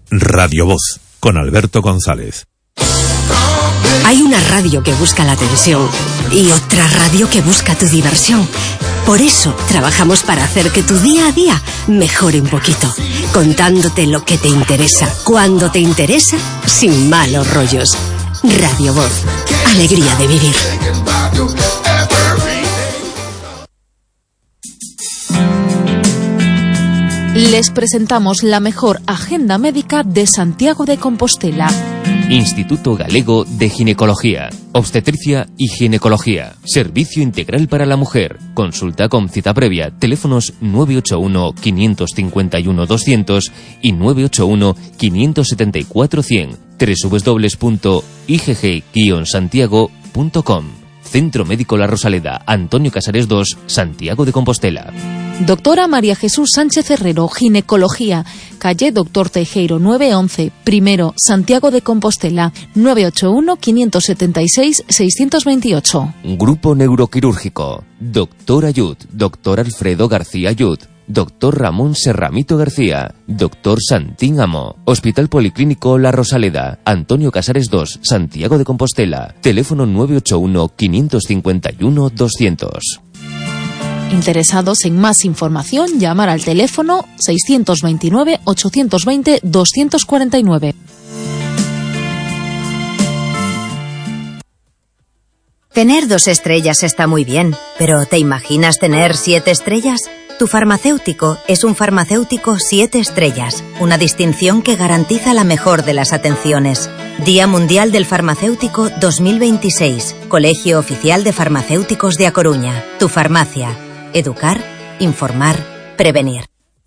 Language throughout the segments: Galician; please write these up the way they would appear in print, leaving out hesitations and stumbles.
Radio Voz, con Alberto González. Hay una radio que busca la atención y otra radio que busca tu diversión. Por eso trabajamos para hacer que tu día a día mejore un poquito, contándote lo que te interesa, cuando te interesa, sin malos rollos. Radio Voz, alegría de vivir. Les presentamos la mejor agenda médica de Santiago de Compostela. Instituto Galego de Ginecología, Obstetricia y Ginecología. Servicio integral para la mujer. Consulta con cita previa. Teléfonos 981 551 200 y 981 574 100. www.igg-santiago.com. Centro Médico La Rosaleda, Antonio Casares 2, Santiago de Compostela. Doctora María Jesús Sánchez Herrero, Ginecología, calle Doctor Teijeiro 911, primero, Santiago de Compostela, 981-576-628. Grupo Neuroquirúrgico, Doctor Ayud, Doctor Alfredo García Ayud, Doctor Ramón Serramito García, Doctor Santín Amo, Hospital Policlínico La Rosaleda, Antonio Casares 2, Santiago de Compostela, teléfono 981-551-200. Interesados en más información, llamar al teléfono 629-820-249. Tener 2 estrellas está muy bien, pero ¿te imaginas tener 7 estrellas? Tu farmacéutico es un farmacéutico 7 estrellas, una distinción que garantiza la mejor de las atenciones. Día Mundial del Farmacéutico 2026, Colegio Oficial de Farmacéuticos de A Coruña. Tu farmacia. Educar, informar, prevenir.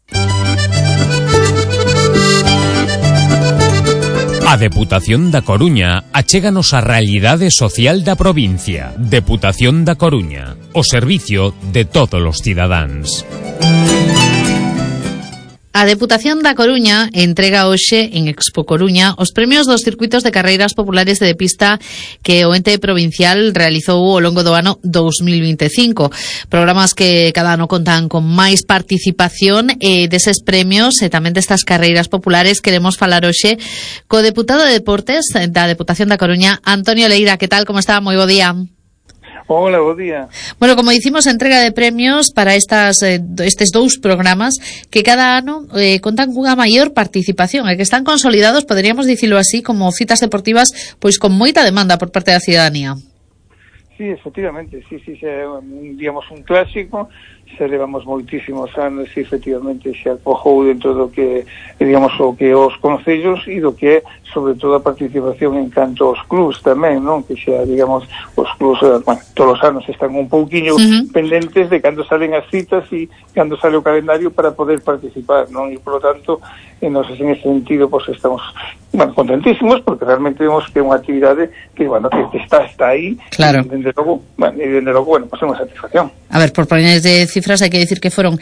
A Deputación da Coruña achéganos a realidade social da provincia. Deputación da Coruña, o servicio de todos os cidadáns. A Deputación da Coruña entrega hoxe en Expo Coruña os premios dos circuitos de carreiras populares de pista que o ente provincial realizou ao longo do ano 2025. Programas que cada ano contan con máis participación deses premios e tamén destas carreiras populares. Queremos falar hoxe co deputado de Deportes da Deputación da Coruña, Antonio Leira. Que tal, como está? Moi bo día. Hola, bo día. Bueno, como dicimos, entrega de premios para estes 2 programas que cada ano contan cunha maior participación e que están consolidados, poderíamos dicilo así, como citas deportivas pois con moita demanda por parte da cidadanía. Sí, efectivamente, sí, digamos un clásico, xa levamos moitísimos anos e efectivamente xa acojou dentro do que, digamos, o que os concellos e do que é, sobre todo, a participación en canto aos clubs tamén, non? Que xa, digamos, os clubs, todos os anos están un pouquiño pendentes de cando salen as citas e cando sale o calendario para poder participar, non? E, por lo tanto, en ese sentido, pues estamos, contentísimos, porque realmente vemos que é unha actividade que, que está aí. Claro. E, dende logo, pues é unha satisfacción. A ver, por poñer de cifras, hai que decir que foron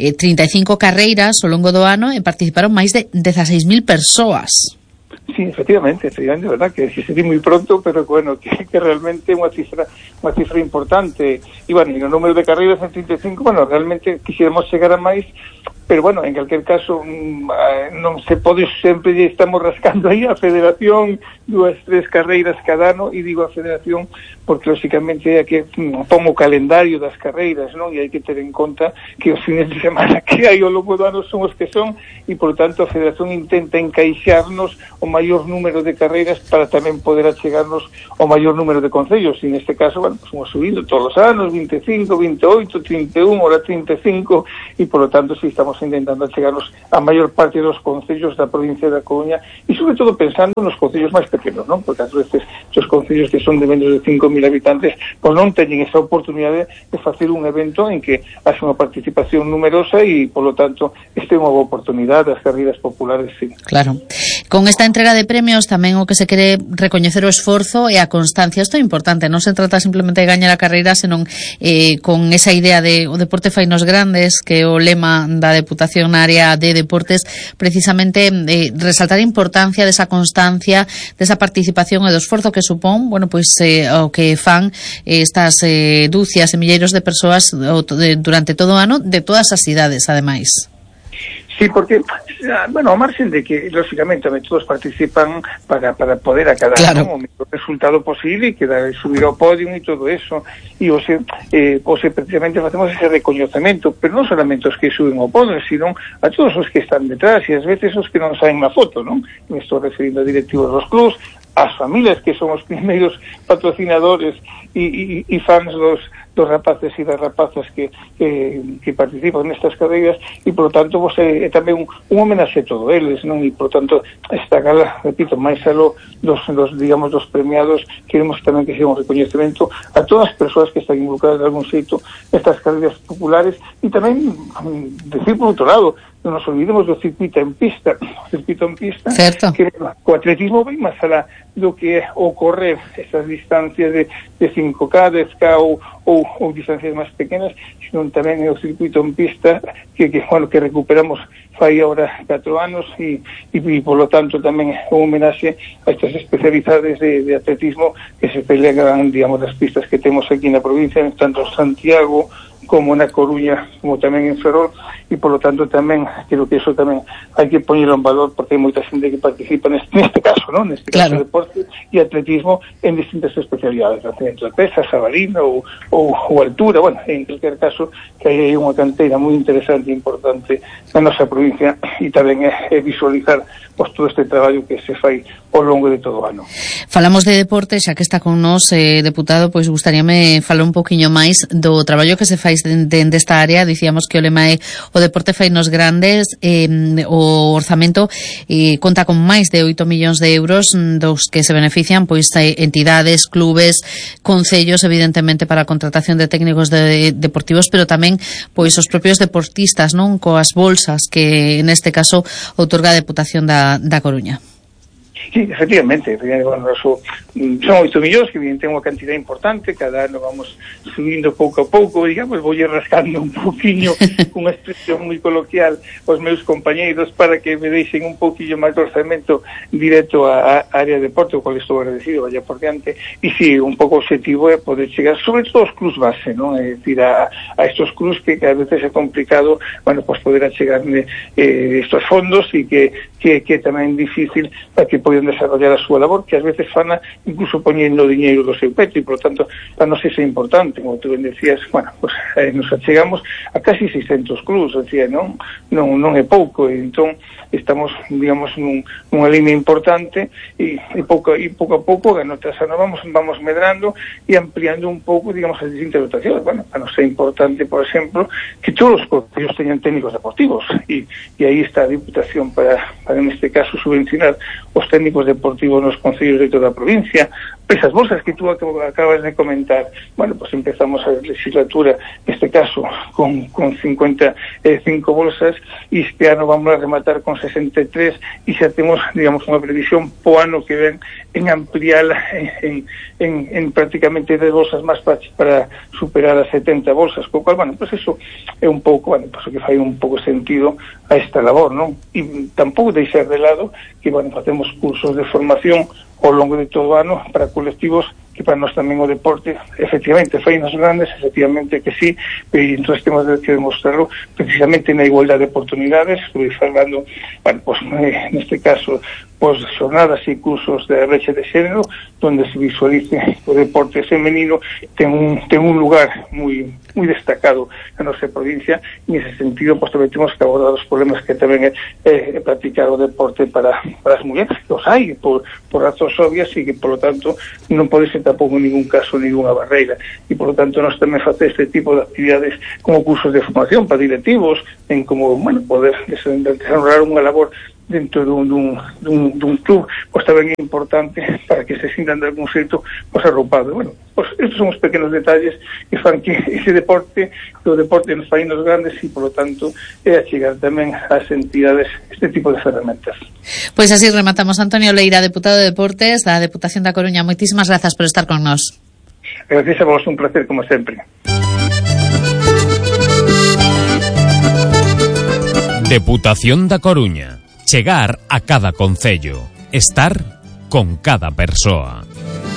35 carreiras ao longo do ano e participaron máis de 16.000 persoas. Sí, efectivamente, verdad que se di moi pronto, pero que realmente é unha cifra importante. E o número de carreiras en 35, realmente quixéramos chegar a máis, pero en calquer caso non se pode, sempre estamos rascando aí a federación 2-3 carreiras cada ano, e digo a federación porque lógicamente é que pon o calendario das carreiras, non? E hai que ter en conta que os fines de semana que hai ao longo do ano son os que son, e por tanto a federación intenta encaixarnos o maior número de carreiras para tamén poder achegarnos ao maior número de concellos, e neste caso, somos subindo todos os anos, 25, 28, 31, ahora 35, e por lo tanto si estamos intentando achegarnos a maior parte dos concellos da provincia da Coruña, e sobre todo pensando nos concellos máis pequenos, non? Porque ás veces os concellos que son de menos de 5.000 habitantes pois non teñen esa oportunidade de facer un evento en que haxe unha participación numerosa, e polo tanto este é unha boa oportunidade das carreiras populares, sí. Claro. Con esta entrega de premios tamén o que se quere recoñecer o esforzo e a constancia. Isto é importante, non se trata simplemente de gañar a carreira, senón con esa idea de o deporte fainos grandes, que o lema da Deputación na área de deportes, precisamente resaltar a importancia desa constancia, desa participación e do esforzo que supón, o que fan estas dúcias e milleiros de persoas durante todo o ano, de todas as idades, ademais. Sí, porque bueno, ao marxen de que, lógicamente, todos participan para poder acadar o mellor resultado posible e quedar subir ao podio e todo eso, e precisamente facemos ese recoñecemento, pero non solamente os que suben ao podio, sino a todos os que están detrás e ás veces os que non saen na foto, non? Me estou referindo a directivos dos clubs, as familias que son os primeiros patrocinadores e fans dos rapaces e das rapazas que participan nestas carreiras, e por lo tanto é tamén un homenaxe a todos eles, non? E por lo tanto esta gala, repito, máis aló dos premiados, queremos tamén que sea un recoñecemento a todas as persoas que están involucradas de algún xeito nestas carreiras populares, e tamén decir por outro lado, non nos olvidemos do circuito en pista, certo, que o atletismo vai máis alá do que é o correr esas distancias de 5K, 10K ou distancias máis pequenas, sino tamén é o circuito en pista que recuperamos fai ahora 4 anos e polo tanto tamén é un homenaxe a estas especialidades de atletismo que se pelean, digamos, das pistas que temos aquí na provincia, tanto en Santiago como na Coruña, como tamén en Ferrol, e polo tanto tamén creo que eso tamén hai que poñerlo en valor, porque hai moita xente que participa neste caso, non? Neste caso, deporte e atletismo en distintas especialidades, trapeza, jabalina ou altura, bueno, en cualquier caso que hai unha canteira moi interesante e importante na nosa provincia, e tamén é visualizar todo este traballo que se fai ao longo de todo o ano. Falamos de deporte, xa que está con nós, deputado, pois gustaríame falar un poquinho máis do traballo que se fai dende esta área. Dicíamos que o lema é o deporte fainos grandes, o orzamento conta con máis de 8 millóns de euros, dos que se benefician pois entidades, clubes, concellos, evidentemente para a contratación de técnicos deportivos, pero tamén pois os propios deportistas, non, coas bolsas que neste caso outorga a Deputación da Coruña. Sí, efectivamente, bueno, son 8 millóns que evidentemente é unha cantidad importante, cada ano vamos subindo pouco a pouco, digamos, vou rascando un poquinho unha expresión moi coloquial aos meus compañeiros para que me deixen un poquillo máis de orzamento directo á área de deporte, o cual estou agradecido, vaya por diante, e si, un pouco o objetivo é poder chegar, sobre todo aos clubs base, non? É dicir, a estos clubs que a veces é complicado, bueno, pues poder achegarme estos fondos e que é tamén difícil para que poden desarrollar a súa labor, que ás veces fana incluso poñendo diñeiro do seu pecho, e por lo tanto para nós é importante, como tú ben decías, bueno, pues nos achegamos a casi 600 clubs, decía, non é pouco, e entón estamos, digamos, nunha línea importante e pouco a pouco, ano tras ano vamos medrando e ampliando un pouco, digamos, as distintas dotacións. Bueno, para nos é importante, por exemplo, que todos os concellos teñan técnicos deportivos, e aí está a Diputación para neste caso subvencionar os técnicos deportivos nos concellos de toda a provincia. Esas bolsas que tú acabas de comentar, bueno, pues empezamos a legislatura, neste caso, con 55 bolsas, e este ano vamos a rematar con 63, e xa temos, digamos, unha previsión po ano que ven en ampliarla en prácticamente 10 bolsas máis para superar as 70 bolsas, co cual, bueno, pues eso é un pouco, bueno, pues o que fai un pouco sentido a esta labor, non? E tampouco deixar de lado que, bueno, facemos cursos de formación ao longo de todo o ano para colectivos que para nós tamén o deporte efectivamente fainos grandes, efectivamente que sí, e entón temos que demostrarlo precisamente na igualdade de oportunidades. Estuve falando, bueno, pues neste caso, pues xornadas e cursos de brecha de xénero, donde se visualice o deporte femenino ten un lugar moi destacado na nosa provincia, e nese sentido pues tamén temos que abordar os problemas que tamén é practicar o deporte para as mulleres, que os hai por razóns obvias, e que por lo tanto non pode ser tampouco en ningún caso ninguna barreira, e por lo tanto nós tamén facer este tipo de actividades como cursos de formación para directivos, en como, bueno, poder desarrollar unha labor dentro dun club, pues tamén é importante para que se sintan de algún xeito pues arroupados. Bueno, pues estos son os pequenos detalles que fan que ese deporte, o deporte nos fainos grandes, e por lo tanto é achegar tamén ás entidades este tipo de ferramentas. Pois así rematamos. Antonio Leira, deputado de Deportes da Deputación da Coruña, moitísimas grazas por estar con nós. Gracias a vos, un placer como sempre. Deputación da Coruña. Chegar a cada concello. Estar con cada persoa.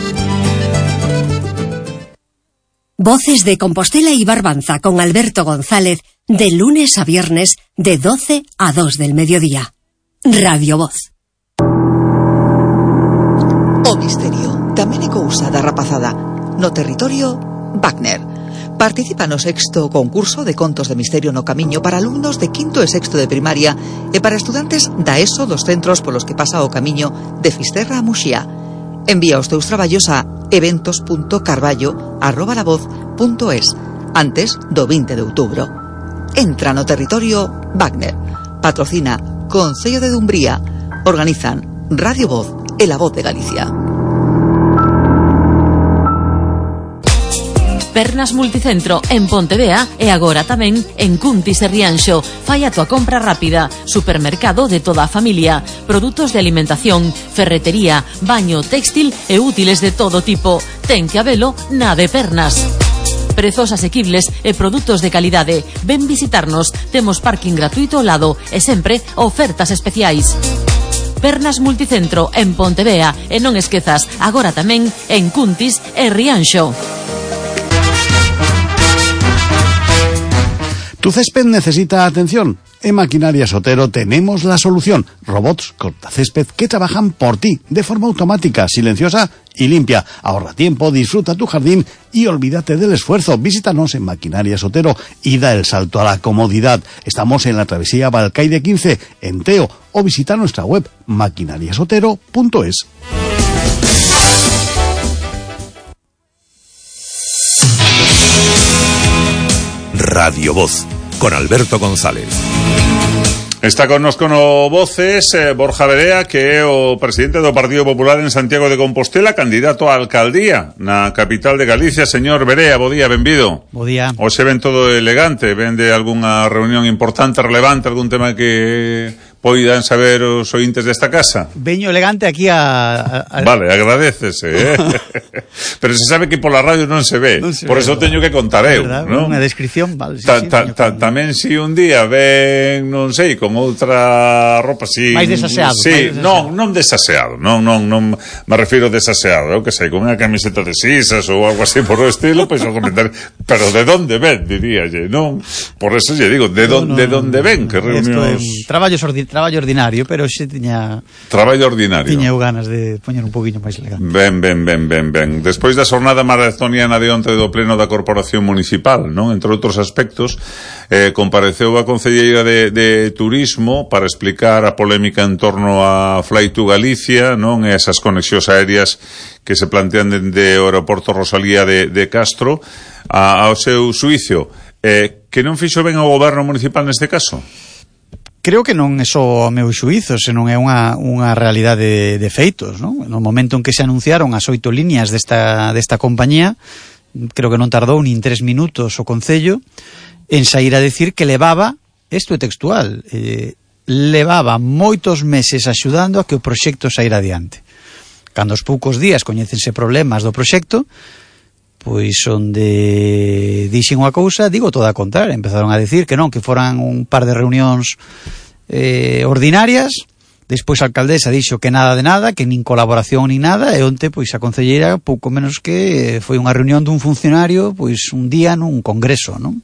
Voces de Compostela y Barbanza con Alberto González, de lunes a viernes de 12 a 2 del mediodía. Radio Voz. O misterio tamén é cousa da rapazada. No territorio Wagner. Participa no 6º concurso de contos de misterio no camiño para alumnos de 5º e 6º de primaria e para estudantes da ESO dos centros polos que pasa o camiño de Fisterra a Muxía. Envía os teus traballos a eventos.carballo@lavoz.es antes do 20 de outubro. Entra no territorio Wagner. Patrocina Concello de Dumbría. Organizan Radio Voz e La Voz de Galicia. Pernas Multicentro en Pontevea e agora tamén en Cuntis e Rianxo. Fai a tua compra rápida. Supermercado de toda a familia. Produtos de alimentación, ferretería, baño, textil e útiles de todo tipo. Ten que habelo na de Pernas. Prezos asequibles e produtos de calidade. Ven visitarnos. Temos parking gratuito ao lado e sempre ofertas especiais. Pernas Multicentro en Pontevea e non esquezas, agora tamén en Cuntis e Rianxo. Tu césped necesita atención. En Maquinarias Otero tenemos la solución. Robots cortacésped que trabajan por ti de forma automática, silenciosa y limpia. Ahorra tiempo, disfruta tu jardín y olvídate del esfuerzo. Visítanos en Maquinarias Otero y da el salto a la comodidad. Estamos en la travesía Balcaide 15, en Teo, o visita nuestra web maquinariasotero.es. Radio Voz, con Alberto González. Está connosco no Voces Borja Verea, que é o presidente do Partido Popular en Santiago de Compostela, candidato á alcaldía na capital de Galicia. Señor Verea, bo día, benvido. Bo día. Hoxe ven todo elegante, ven de algunha reunión importante, relevante, algún tema que poidan saber os ointes desta casa? Veño elegante aquí a... Vale, agradécese, Pero se sabe que pola radio non se ve, por eso teño que contar eu, non? Unha descripción, vale. Tamén si un día ven, non sei, con outra roupa así... máis desaseado. Sí, non desaseado, non me refiro desaseado, eu que sei, con unha camiseta de sisas ou algo así por o estilo, pois o comentario, pero de onde ven, diríalle, non? Por eso lle digo, de onde ven, que reunións... Traballo ordinario, pero xe tiña... Traballo ordinario. Tiña ganas de poñer un poquinho máis elegante. Ben. Despois da xornada maratoniana de onte do Pleno da Corporación Municipal, non? Entre outros aspectos, compareceu a Concelleira de Turismo para explicar a polémica en torno a Fly to Galicia, non? E esas conexións aéreas que se plantean dende o aeroporto Rosalía de Castro ao seu suicio. Que non fixo ben o goberno municipal neste caso? Creo que non é só o meu xuízo, senón é unha realidade de feitos, non? No momento en que se anunciaron as 8 líneas desta compañía, creo que non tardou nin 3 minutos o Concello en sair a decir que levaba, isto é textual, levaba moitos meses axudando a que o proxecto saíra adiante. Cando aos poucos días coñécense problemas do proxecto, pois onde dixen unha cousa, digo toda a contraria. Empezaron a decir que non, que foran un par de reunións ordinarias. Despois a alcaldesa dixo que nada de nada, que nin colaboración nin nada, e onte pois a concelleira pouco menos que foi unha reunión dun funcionario pois un día nun congreso, non?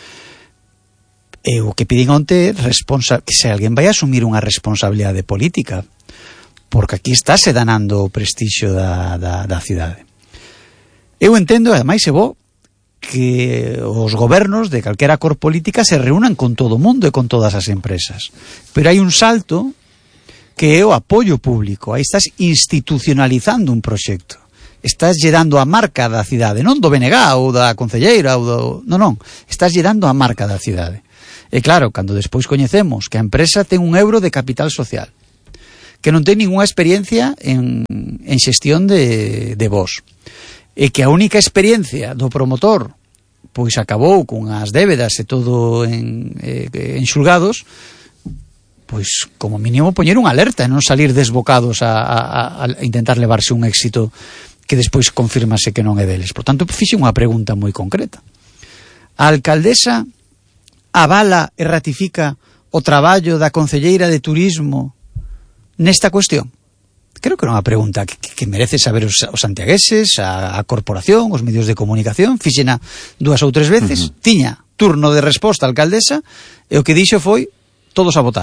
E o que piden onte que se alguén vai asumir unha responsabilidade política, porque aquí estáse danando o prestixio da cidade. Eu entendo, ademais é bo que os gobernos de calquera cor política se reúnan con todo o mundo e con todas as empresas, pero hai un salto que é o apoio público. Aí estás institucionalizando un proxecto, estás lle dando a marca da cidade, non do BNG ou da concelleira ou do... non, estás lle dando a marca da cidade. E claro, cando despois coñecemos que a empresa ten €1 de capital social, que non ten ninguna experiencia en xestión de vos, e que a única experiencia do promotor pois acabou con as débedas e todo en xulgados, pois como mínimo poñer unha alerta e non salir desbocados a intentar levarse un éxito que despois confirmase que non é deles. Por tanto, fixe unha pregunta moi concreta. A alcaldesa avala e ratifica o traballo da concelleira de Turismo nesta cuestión? Creo que é unha pregunta que merece saber os santiagueses, a corporación, os medios de comunicación. Fixena 2 ou 3 veces, tiña turno de resposta a alcaldesa, e o que dixo foi todos a votar.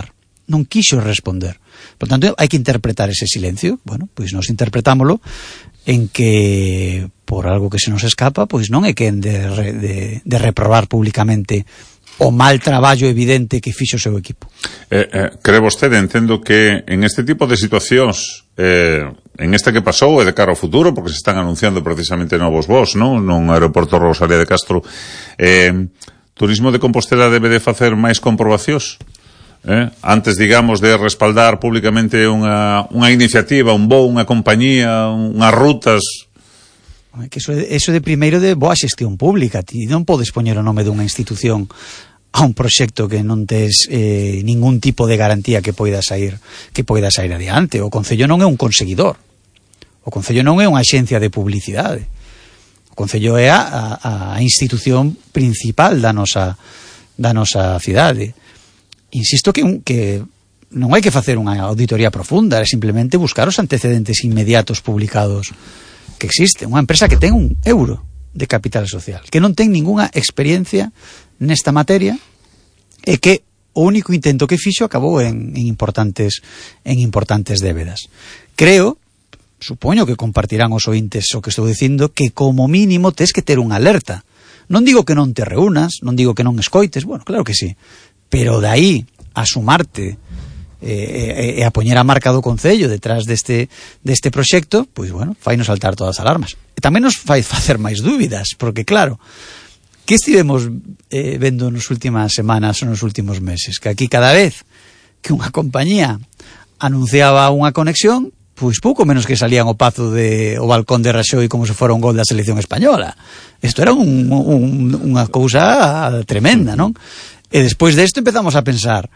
non quixo responder. Por tanto, hai que interpretar ese silencio. Bueno, pois nos interpretámoslo en que por algo que se nos escapa, pois non é quen de reprobar públicamente o mal traballo evidente que fixo o seu equipo. Cree vostede, entendo que en este tipo de situacións, en este que pasou e de cara ao futuro, porque se están anunciando precisamente novos voos, non? Nun aeroporto Rosalía de Castro, Turismo de Compostela debe de facer máis comprobacións? Antes, digamos, de respaldar públicamente unha iniciativa, un voo, unha compañía, unhas rutas. Que eso de primeiro de boa xestión pública. Ti non podes poñer o nome dunha institución a un proxecto que non tes ningún tipo de garantía que poida sair adiante. O Concello non é un conseguidor. O Concello non é unha axencia de publicidade. O Concello é a institución principal da nosa cidade. Insisto que non hai que facer unha auditoría profunda, é simplemente buscar os antecedentes inmediatos publicados que existe. Unha empresa que ten €1 de capital social, que non ten ningunha experiencia nesta materia e que o único intento que fixo acabou en importantes débedas. Creo, supoño que compartirán os ointes o que estou dicindo, que como mínimo tes que ter unha alerta. Non digo que non te reúnas, non digo que non escoites, bueno, claro que sí, pero de aí a sumarte e a poñer a marca do Concello detrás deste proxecto, pois bueno, fainos saltar todas as alarmas. E tamén nos fai facer máis dúbidas, porque claro, que estivemos vendo nas últimas semanas ou nos últimos meses? Que aquí cada vez que unha compañía anunciaba unha conexión, pois pouco menos que salían o pazo o balcón de Raxoi como se fora un gol da selección española. Isto era unha cousa tremenda, non? E despois desto empezamos a pensar,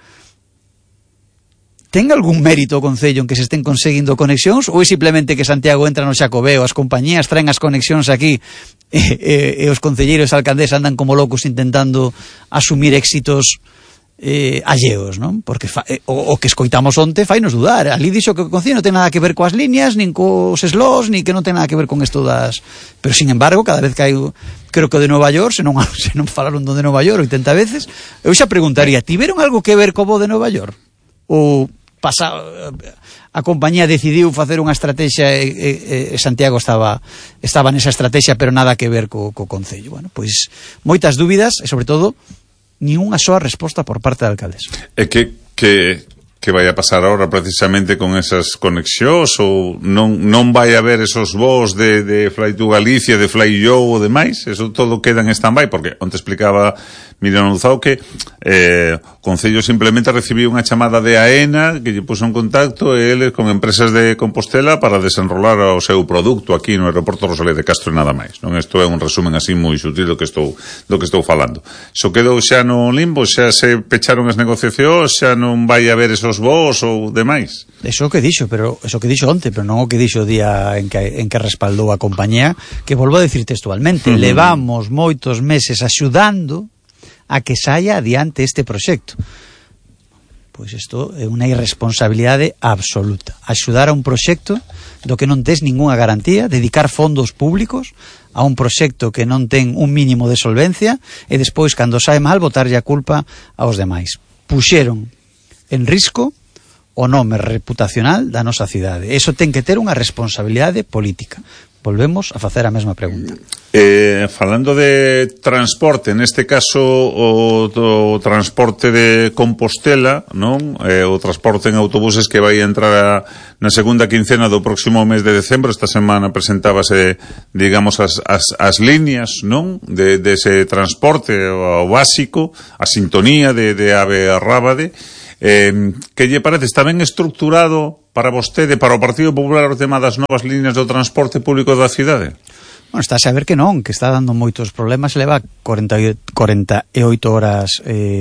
ten algún mérito o Concello en que se estén conseguindo conexións, ou é simplemente que Santiago entra no Xacobeo, as compañías traen as conexións aquí e os concelleiros e alcaldes andan como locos intentando asumir éxitos alleos, non? Porque o que escoitamos onte fainos dudar. Ali dixo que o Concello non ten nada que ver coas líneas, nin cos slots, nin que non ten nada que ver con isto das... Pero, sin embargo, cada vez que hai... Creo que o de Nova York, se non falaron do de Nova York 80 veces, eu xa preguntaría, tiveron algo que ver co voo de Nova York? Ou a compañía decidiu facer unha estrategia e Santiago estaba nesa estrategia, pero nada que ver co Concello? Bueno, pois moitas dúbidas e, sobre todo, nin unha soa resposta por parte da alcaldesa. E que vai a pasar ahora precisamente con esas conexións, ou non vai haber esos voos de Fly to Galicia, de Fly Yo ou demais? Eso todo queda en stand-by, porque onte explicaba Miriam Luzao que o Concello simplemente recibiu unha chamada de AENA que lle puso en contacto eles con empresas de Compostela para desenrolar o seu produto aquí no aeroporto Rosalía de Castro e nada máis, non? Isto é un resumen así moi sutil do que estou falando. Iso quedou xa no limbo, xa se pecharon as negociacións, xa non vai haber esos voos ou demais. Eso que dixo onte, pero non o que dixo o día en que respaldou a compañía, que volvo a decir textualmente, levamos moitos meses axudando a que saia adiante este proxecto. Pois isto é unha irresponsabilidade absoluta. Axudar a un proxecto do que non tes ningunha garantía, dedicar fondos públicos a un proxecto que non ten un mínimo de solvencia e despois, cando sae mal, botarlle a culpa aos demais. Puxeron en risco o nome reputacional da nosa cidade. Eso ten que ter unha responsabilidade política. Volvemos a facer a mesma pregunta. Falando de transporte, neste caso o transporte de Compostela, non? O transporte en autobuses que vai entrar na segunda quincena do próximo mes de decembro. Esta semana presentábase, digamos, as líneas, non? De ese transporte, o básico, a sintonía de Ave a Rábade. Que lle parece? Está ben estructurado para vostede, para o Partido Popular, o tema das novas líneas do transporte público da cidade? Bueno, está a saber que non, que está dando moitos problemas, leva 48 horas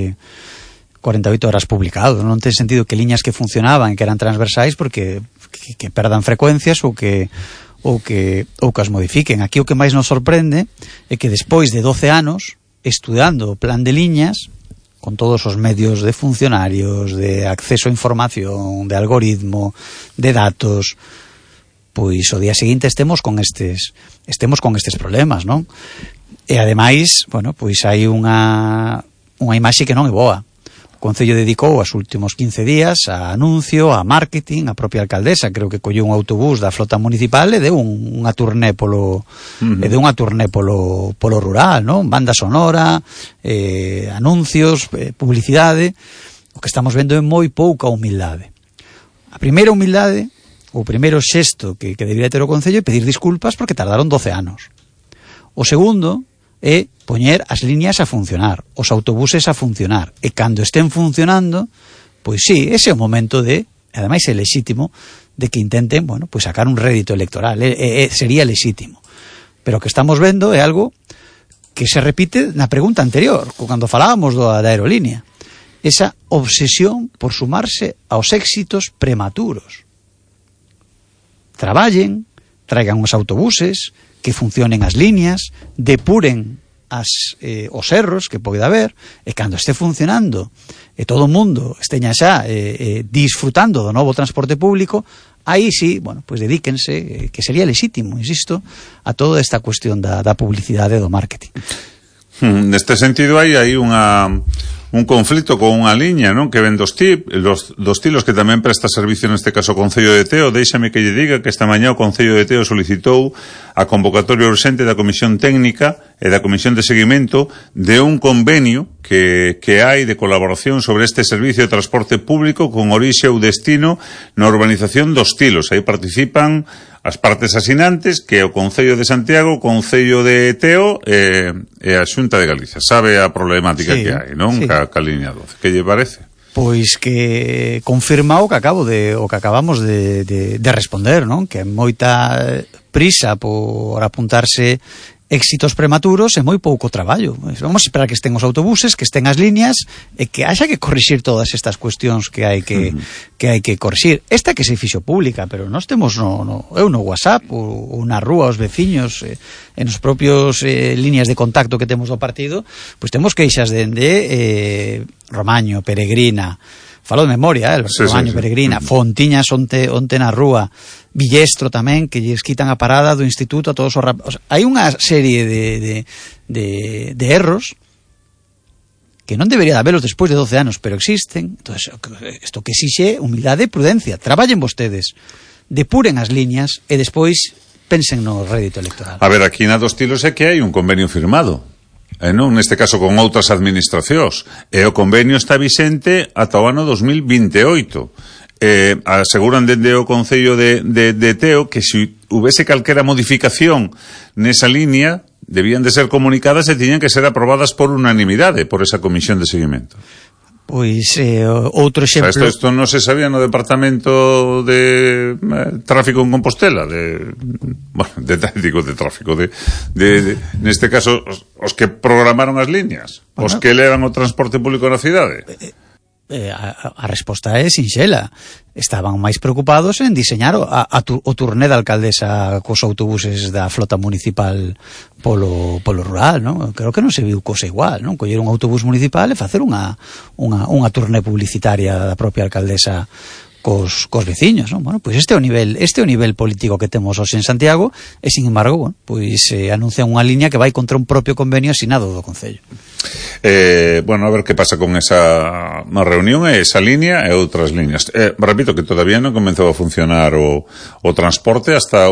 publicado. Non ten sentido que liñas que funcionaban, que eran transversais, porque que perdan frecuencias ou que as modifiquen. Aquí o que máis nos sorprende é que despois de 12 anos estudando o plan de liñas, con todos os medios de funcionarios, de acceso a información, de algoritmo, de datos, pois o día seguinte estemos con estes problemas, non? E ademais, bueno, pois hai unha imaxe que non é boa. O Concello dedicou os últimos 15 días a anuncio, a marketing, a propia alcaldesa creo que colleu un autobús da flota municipal e deu unha turné polo rural, non? Banda sonora, anuncios, publicidade. O que estamos vendo é moi pouca humildade. A primeira humildade, o primeiro xesto que debería ter o Concello é pedir disculpas porque tardaron 12 anos. O segundo é poñer as líneas a funcionar, os autobuses a funcionar, e cando estén funcionando, pois sí, ese é o momento de, ademais é lexítimo, de que intenten, bueno, pois sacar un rédito electoral, sería lexítimo. Pero o que estamos vendo é algo que se repite na pregunta anterior, cando falábamos da aerolínea, esa obsesión por sumarse aos éxitos prematuros. Traballen, traigan os autobuses, que funcionen as líneas, depuren os erros que pode haber, e cando este funcionando e todo o mundo esteña xa disfrutando do novo transporte público, aí sí, bueno, pois dedíquense, que sería lexítimo, insisto, a toda esta cuestión da publicidade e do marketing. Neste sentido hai un conflito con unha liña, non? Que ven dos tilos que tamén presta servicio neste caso o Concello de Teo. Déixame que lle diga que esta mañá o Concello de Teo solicitou a convocatoria urxente da Comisión Técnica e da Comisión de Seguimento de un convenio que hai de colaboración sobre este servicio de transporte público con orixe ou destino na urbanización dos Tilos. Aí participan as partes asinantes, que é o Concello de Santiago, o Concello de Teo e a Xunta de Galicia. Sabe a problemática que hai, non? Sí. Ca liña 12. Que lle parece? Pois que confirma o que acabamos de responder, non? Que hai moita prisa por apuntarse éxitos prematuros e moi pouco traballo. Vamos a esperar que estén os autobuses, que estén as líneas e que haxa que corrixir todas estas cuestións que hai que corrixir. Esta que se fixo pública, pero nós temos no WhatsApp ou na rúa os veciños en os propios líneas de contacto que temos do partido, pois temos queixas dende Romaño, Peregrina, falo de memoria, Romaño, Peregrina, Fontiñas onte na rúa, Villestro tamén, que lles quitan a parada do instituto a todos os rapazes. Hai unha serie de erros que non debería habelos despois de 12 anos, pero existen. Entón, isto que exixe humildade e prudencia. Traballen vostedes, depuren as liñas e despois pensen no rédito electoral. A ver, aquí na dos Tilos é que hai un convenio firmado. Non, neste caso con outras administracións, e o convenio está vixente ata o ano 2028. Aseguran dende o Concello de Teo que se houvese calquera modificación nesa línea debían de ser comunicadas e tiñan que ser aprobadas por unanimidade por esa comisión de seguimento. Pois outro exemplo... O sea, isto non se sabía no Departamento de Tráfico en Compostela, de tráfico, neste caso, os que programaron as líneas, os que levan o transporte público na cidade. A resposta é sinxela. Estaban máis preocupados en diseñar o turné da alcaldesa cos autobuses da flota municipal polo rural, non? Creo que non se viu cosa igual, non? Coller un autobús municipal e facer unha turné publicitaria da propia alcaldesa cos veciños, non? Bueno, pois este é o nivel político que temos hoxe en Santiago e, sin embargo, bueno, pois anuncian unha liña que vai contra un propio convenio asinado do Concello. Bueno, a ver que pasa con esa reunión e esa liña e outras liñas. Repito que todavía non comenzou a funcionar o transporte hasta o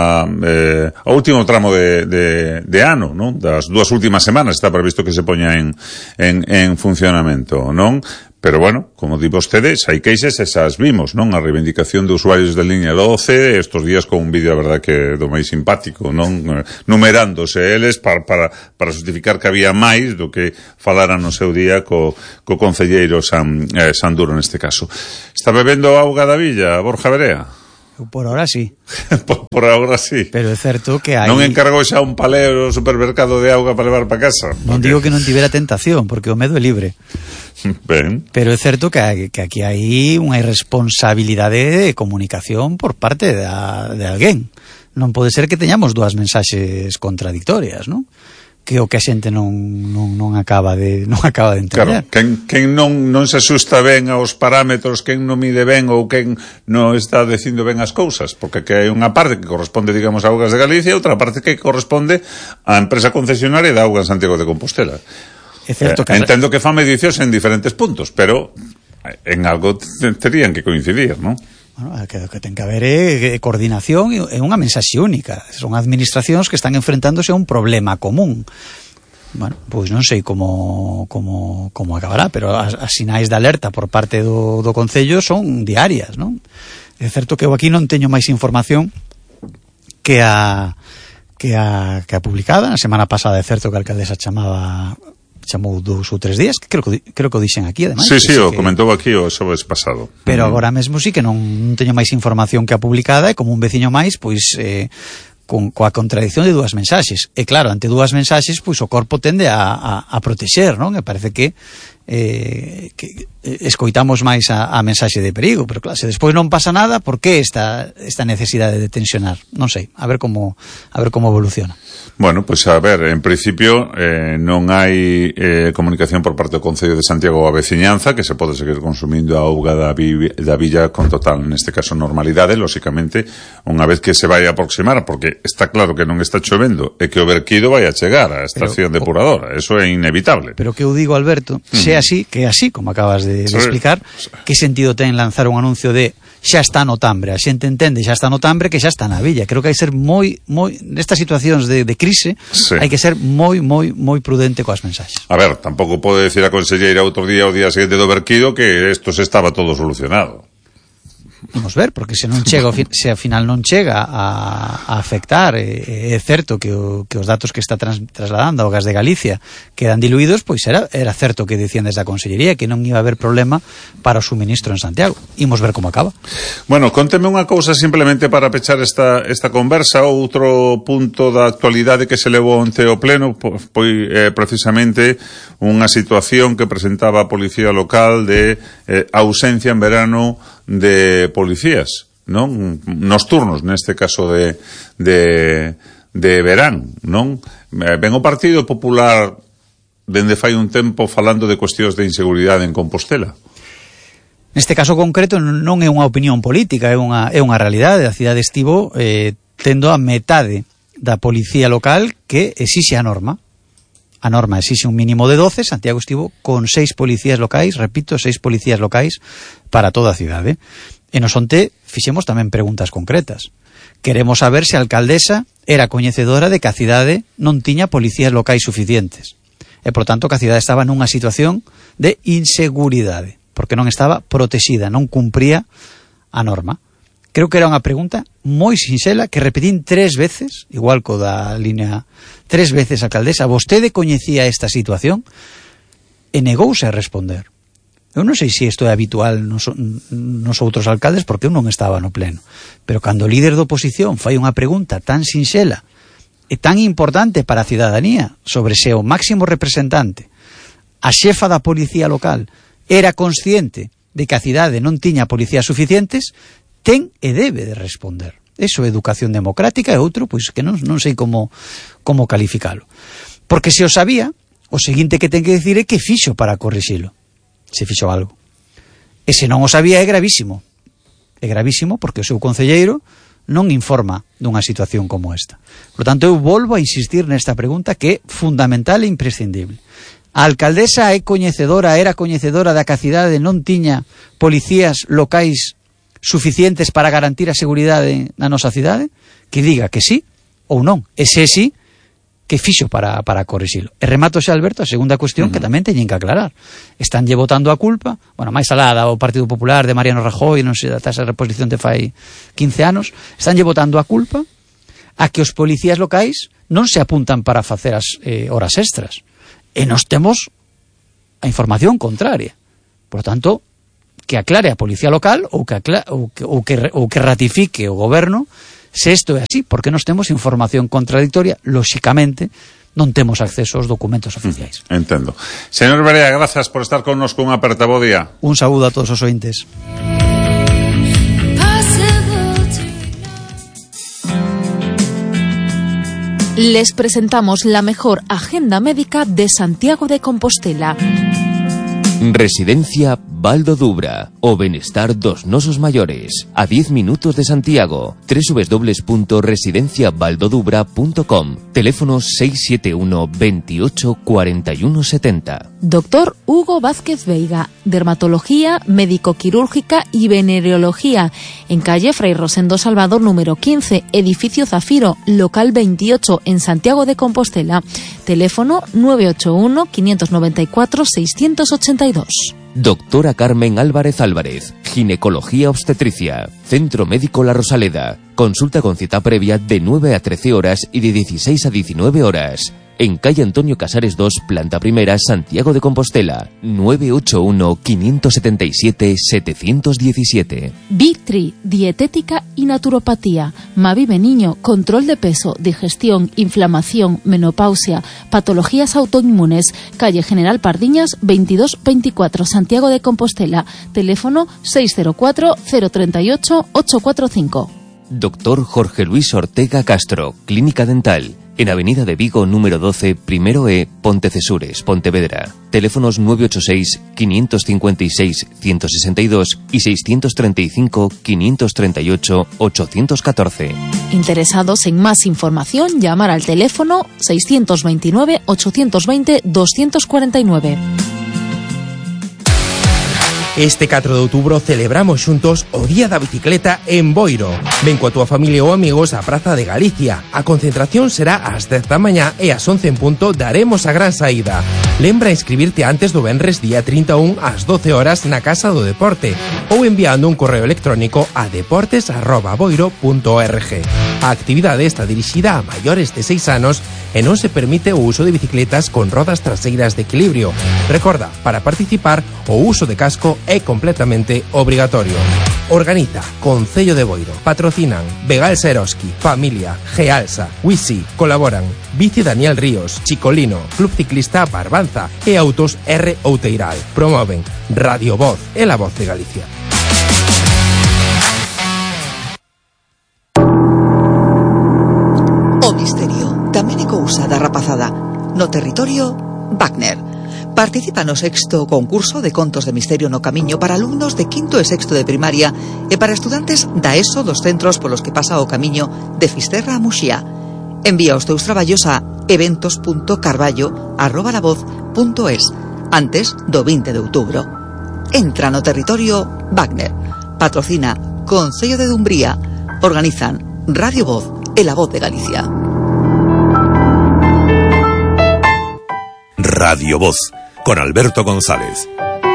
último tramo de ano, non? Das dúas últimas semanas está previsto que se poña en funcionamento, non? Pero bueno, como di vostedes, hai queixas, esas vimos, non? A reivindicación de usuarios da liña 12, estos días con un vídeo, a verdad, que do máis simpático, non? Numerándose eles para justificar que había máis do que falaran no seu día co concelleiro Sanduro neste caso. Está bebendo auga da villa, Borja Verea? Por ahora sí. Por ahora sí. Pero é certo que hai... Non encargou xa un paleo no supermercado de auga para levar para casa? Non digo que non tivera tentación, porque o medo é libre. Ben. Pero é certo que aquí hai unha irresponsabilidade de comunicación por parte de alguén. Non pode ser que teñamos dúas mensaxes contradictorias, non? Que o que a xente non acaba de entender. Claro, quen non se asusta ben aos parámetros, quen non mide ben ou quen non está dicindo ben as cousas, porque que hai unha parte que corresponde, digamos, a Augas de Galicia e outra parte que corresponde á empresa concesionaria da Auga en Santiago de Compostela. Entendo que fan medicións en diferentes puntos, pero en algo terían que coincidir, non? Bueno, que ten que haber coordinación e unha mensaxe única. Son administracións que están enfrentándose a un problema común. Bueno, pois non sei como acabará, pero as sinais de alerta por parte do Concello son diarias, non? É certo que eu aquí non teño máis información que a publicada. Na semana pasada é certo que a alcaldesa chamou 2 ou 3 días, que creo que o dixen aquí, ademais. Sí, o comentou aquí o xoves pasado. Pero agora mesmo sí que non teño máis información que a publicada, e como un veciño máis, pois coa contradicción de 2 mensaxes. E claro, ante 2 mensaxes, pois o corpo tende a protexer, non? E parece que escoitamos máis a mensaxe de perigo, pero claro, se despois non pasa nada, por que esta necesidade de tensionar? Non sei, a ver como evoluciona. Bueno, pues a ver, en principio non hai comunicación por parte do Concello de Santiago a veciñanza, que se pode seguir consumindo a auga da villa con total, neste caso, normalidade, lóxicamente, unha vez que se vai a aproximar, porque está claro que non está chovendo e que o verquido vai a chegar á estación depuradora, eso é inevitable. Pero que eu digo, Alberto, se así, que é así, como acabas de explicar, que sentido ten lanzar un anuncio de xa está no Tambre, a xente entende xa está no Tambre que xa está na villa. Creo que hai que ser moi nestas situacións de crise, hai que ser moi prudente coas mensaxes. A ver, tampouco pode decir a conselleira outro día, o día seguinte do verquido, que isto se estaba todo solucionado. Vamos ver, porque se non chega, se ao final non chega a afectar, é certo que os datos que está trasladando ao Gas de Galicia quedan diluídos, pois era certo que dicían desde a Consellería que non iba a haber problema para o suministro en Santiago. Imos ver como acaba. Bueno, conteme unha cousa simplemente para pechar esta conversa. Outro punto da actualidade que se levou onte ao pleno foi precisamente unha situación que presentaba a Policía Local de ausencia en verano de policías, non? Nos turnos, neste caso de verán, non? Ben o Partido Popular dende fai un tempo falando de cuestións de inseguridade en Compostela. Neste caso concreto non é unha opinión política, é unha realidade. A cidade estivo tendo a metade da policía local que exixe a norma. A norma exixe un mínimo de 12, Santiago estivo con 6 policías locais, repito, 6 policías locais para toda a cidade. E nos onte fixemos tamén preguntas concretas. Queremos saber se a alcaldesa era coñecedora de que a cidade non tiña policías locais suficientes. E, por tanto, que a cidade estaba nunha situación de inseguridade, porque non estaba protexida, non cumpría a norma. Creo que era unha pregunta moi sinxela que repetín 3 veces, igual co da línea 3 veces, alcaldesa, vostede coñecía esta situación? E negouse a responder. Eu non sei se isto é habitual nos outros alcaldes, porque eu non estaba no pleno, pero cando o líder da oposición fai unha pregunta tan sinxela e tan importante para a cidadanía sobre se o máximo representante, a xefa da policía local, era consciente de que a cidade non tiña policías suficientes, ten e debe de responder. Eso é educación democrática, e outro, pois que non sei como calificalo. Porque se o sabía, o seguinte que ten que decir é que fixo para corrixilo. Se fixo algo. E se non o sabía é gravísimo. É gravísimo porque o seu concelleiro non informa dunha situación como esta. Por tanto, eu volvo a insistir nesta pregunta que é fundamental e imprescindible. A alcaldesa era coñecedora da que a cidade non tiña policías locais suficientes para garantir a seguridade na nosa cidade? Que diga que sí ou non. E se sí, que fixo para corrixilo. E remato xa, Alberto, a segunda cuestión que tamén teñen que aclarar. Estanlle botando a culpa, bueno, máis alá do Partido Popular de Mariano Rajoy, non sei, da tasa de reposición de fai 15 anos, estanlle botando a culpa a que os policías locais non se apuntan para facer as horas extras. E nos temos a información contraria. Por tanto, que aclare a policía local ou que ratifique o goberno se isto é así, porque nos temos información contradictoria, lóxicamente non temos acceso aos documentos oficiais. Entendo. Señor Berea, grazas por estar connosco, unha aperta bo día. Un saúdo a todos os ointes. Les presentamos la mejor agenda médica de Santiago de Compostela. Residencia Baldo Dubra, o benestar dos nosos maiores, a 10 minutos de Santiago. www.residenciabaldodubra.com. Teléfono 671 28 41 70. Doctor Hugo Vázquez Veiga, dermatología, médico-quirúrgica y venereología, en calle Fray Rosendo Salvador número 15, edificio Zafiro, local 28, en Santiago de Compostela. Teléfono 981 594 682. Doctora Carmen Álvarez Álvarez, ginecología obstetricia, Centro Médico La Rosaleda. Consulta con cita previa de 9 a 13 horas y de 16 a 19 horas. En calle Antonio Casares 2, planta primera, Santiago de Compostela. 981 577 717. Victri, dietética y naturopatía. Mavive Niño, control de peso, digestión, inflamación, menopausia, patologías autoinmunes. Calle General Pardiñas 2224, Santiago de Compostela. Teléfono 604 038 845. Doctor Jorge Luis Ortega Castro, Clínica Dental. En Avenida de Vigo, número 12, primero E, Pontecesures, Pontevedra. Teléfonos 986 556 162 y 635 538 814. Interesados en más información, llamar al teléfono 629 820 249. Este 4 de outubro celebramos xuntos o Día da Bicicleta en Boiro. Ven coa túa familia ou amigos á Praza de Galicia. A concentración será ás 10 da mañá e ás 11 en punto daremos a gran saída. Lembra inscribirte antes do venres día 31 ás 12 horas na Casa do Deporte ou enviando un correo electrónico a deportes@boiro.org. A actividade está dirixida a maiores de 6 anos e non se permite o uso de bicicletas con rodas traseiras de equilibrio. Recorda, para participar, o uso de casco é completamente obrigatorio. Organiza Concello de Boiro. Patrocinan Begal Seroski, Familia, Gealsa, Wisi. Colaboran Bici Daniel Ríos, Chicolino, Club Ciclista Barbanza e Autos R. Outeiral. Promoven Radio Voz e la Voz de Galicia. O misterio tamén é cousa da rapazada. No territorio, Wagner. Participa no 6º concurso de contos de misterio no camiño para alumnos de 5º e 6º de primaria e para estudantes da ESO dos centros polos que pasa o camiño de Fisterra a Muxía. Envía os teus traballos a eventos.carballo@lavoz.es antes do 20 de outubro. Entra no territorio Wagner. Patrocina Concello de Dumbría. Organizan Radio Voz e la Voz de Galicia. Radio Voz, con Alberto González.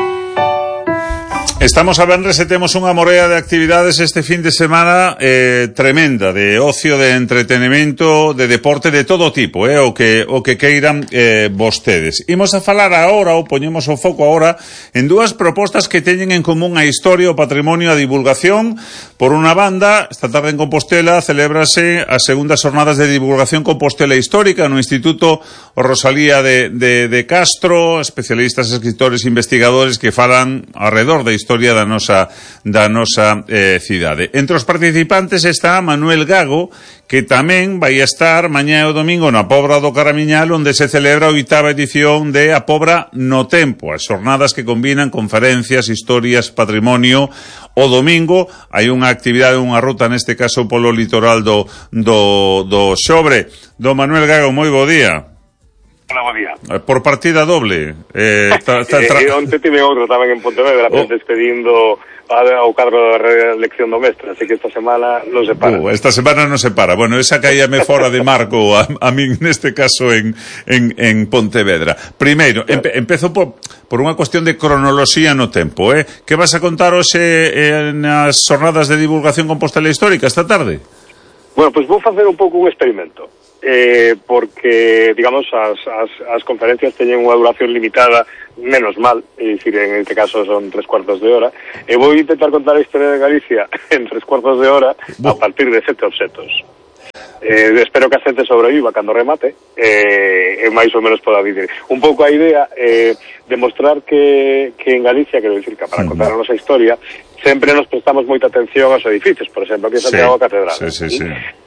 Estamos a venres e temos unha morea de actividades este fin de semana tremenda, de ocio, de entretenimento, de deporte de todo tipo, o que queiran vostedes. Imos a falar agora, ou poñemos o foco agora, en dúas propostas que teñen en común a historia, o patrimonio, a divulgación. Por unha banda, esta tarde en Compostela celébrase as segundas jornadas de divulgación Compostela Histórica no Instituto Rosalía de Castro, especialistas, escritores, investigadores que falan alrededor da historia da nosa cidade. Entre os participantes está Manuel Gago, que tamén vai estar mañá e o domingo na Pobra do Caramiñal, onde se celebra a 8ª edición de A Pobra no Tempo, as xornadas que combinan conferencias, historias, patrimonio. O domingo hai unha actividade, unha ruta, neste caso polo litoral do Xobre. Do Manuel Gago, moi bo día. Hola, bo día. Por partida doble. Onte tive outro tamén en Pontevedra, despedindo ao cadro da elección do mestre, así que esta semana non se para. Esta semana non se para. Bueno, esa caíame fora de marco a min neste caso en Pontevedra. Primeiro, empezo por unha cuestión de cronoloxía no tempo, Que vas a contar hoxe nas xornadas de divulgación Compostela Histórica esta tarde? Bueno, pois vou facer un pouco un experimento. Porque, digamos, as conferencias teñen unha duración limitada, menos mal, é dicir, en este caso son 3/4 de hora, e vou intentar contar a historia de Galicia en 3/4 de hora a partir de 7 obxectos. Espero que a xente sobreviva cando remate, e máis ou menos poda dicir. Un pouco a idea demostrar que en Galicia, quero dicir, que para contar a nosa historia, sempre nos prestamos moita atención aos edificios, por exemplo, aquí en Santiago Catedral. Sí.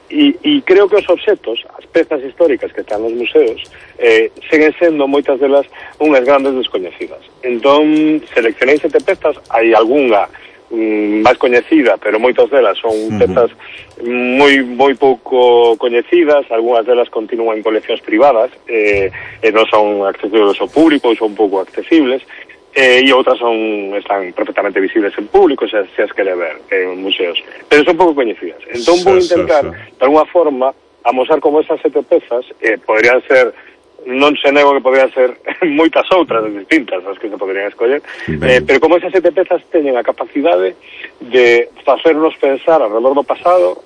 E creo que os obxectos, as pezas históricas que están nos museos, seguen sendo moitas delas unhas grandes descoñecidas. Entón, seleccionei 7 pezas, hai algunha máis coñecida, pero moitas delas son pezas moi pouco coñecidas, algunhas delas continúan en coleccións privadas, e non son accesibles ao público, son pouco accesibles, e outras están perfectamente visibles en público se as quere ver en museos, pero son pouco coñecidas. Entón vou intentar, de alguna forma, amosar como esas 7 pezas podrían ser, non se nego que podrían ser moitas outras distintas as que se podrían escoller, pero como esas 7 pezas teñen a capacidade de facernos pensar alrededor do pasado,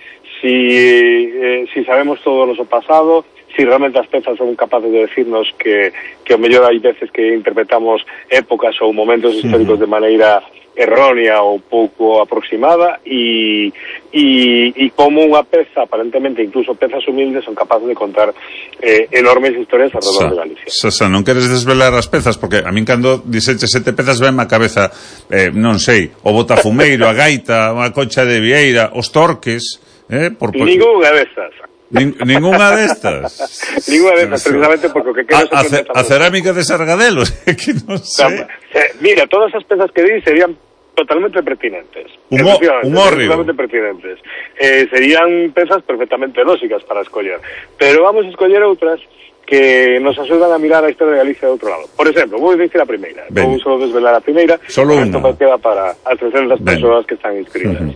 si sabemos todo o noso pasado, si realmente as pezas son capaces de decirnos que o mellor hai veces que interpretamos épocas ou momentos históricos de maneira errónea ou pouco aproximada, e como unha peza, aparentemente incluso pezas humildes, son capaces de contar enormes historias alrededor de Galicia. Sasa, non queres desvelar as pezas? Porque a min cando dixeche 7 pezas ven a cabeza, non sei, o botafumeiro, a gaita, a concha de vieira, os torques, Ninguna destas. Ninguna destas. Ninguna destas, precisamente porque o que quero a cerámica de Sargadelos, que non sei. Mira, todas as pezas que di serían totalmente pertinentes. Un hórreo. Totalmente pertinentes. Serían pezas perfectamente lógicas para escoller. Pero vamos a escoller outras que nos axudan a mirar a historia de Galicia de outro lado. Por exemplo, vou dicir a primeira. Vou só desvelar a primeira. Solo unha. Isto queda para as 300 persoas que están inscritas.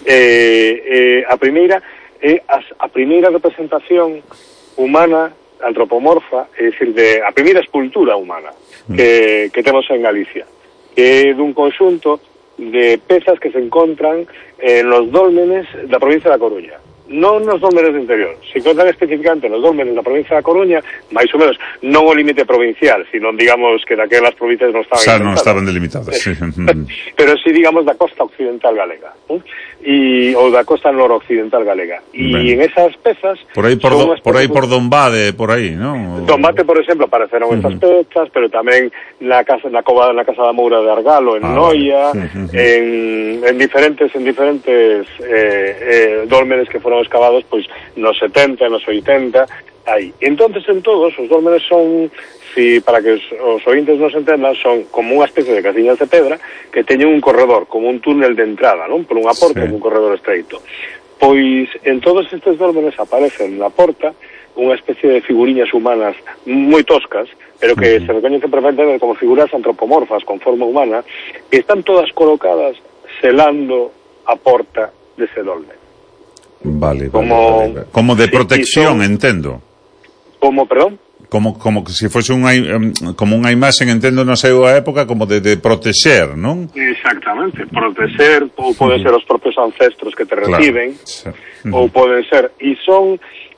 A primeira é a primeira representación humana antropomorfa, é dicir, a primeira escultura humana que temos en Galicia, que é dun conxunto de pezas que se encontran nos dólmenes da provincia da Coruña. Non nos dólmenes do interior, se encontran especificamente nos dólmenes da provincia da Coruña, máis ou menos, non o límite provincial, sino digamos que daquelas provincias non estaban non estaban delimitadas, sí. Pero sí, digamos, da costa occidental galega, ou da costa noroccidental galega. E en esas pezas... Por aí por Dombade, por aí, non? Dombate, por exemplo, apareceron estas pezas, pero tamén na casa da Moura de Argalo, en Noia, en diferentes dólmenes que foron excavados pois nos 70, nos 80, aí. Entonces, en todos, os dólmenes son, para que os ointes nos entendan, son como unha especie de casiñas de pedra que teñen un corredor, como un túnel de entrada, non? Por unha porta, un corredor estreito. Pois, en todos estes dólmenes aparecen na porta unha especie de figuriñas humanas moi toscas, pero que se recoñecen perfectamente como figuras antropomorfas con forma humana, que están todas colocadas selando a porta dese dolmen. Vale. Como de protección, entendo. Como, perdón? Como que se fose como unha imaxe, entendo, na súa época, como de protexer, non? Exactamente, protexer, ou poden ser os propios ancestros que te reciben, ou poden ser, e son